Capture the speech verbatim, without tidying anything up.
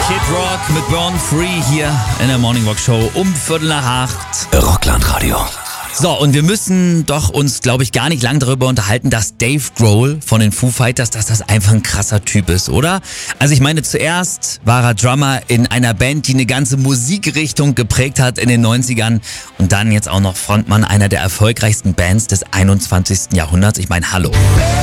Kid Rock mit Born Free hier in der Morning Rock Show um Viertel nach acht. Rockland-Radio. So, und wir müssen doch uns, glaube ich, gar nicht lang darüber unterhalten, dass Dave Grohl von den Foo Fighters, dass das einfach ein krasser Typ ist, oder? Also ich meine, zuerst war er Drummer in einer Band, die eine ganze Musikrichtung geprägt hat in den neunzigern und dann jetzt auch noch Frontmann einer der erfolgreichsten Bands des einundzwanzigsten Jahrhunderts. Ich meine, hallo.